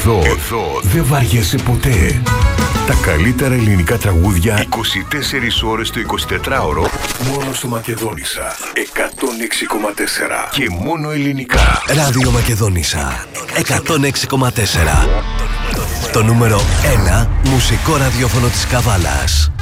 Εδώ δεν βαριέσαι ποτέ. Τα καλύτερα ελληνικά τραγούδια 24 ώρες το 24ωρο μόνο στο Μακεδόνισσα 106,4 και μόνο ελληνικά. Ράδιο Μακεδόνισσα 106,4. Το νούμερο 1 μουσικό ραδιόφωνο της Καβάλας.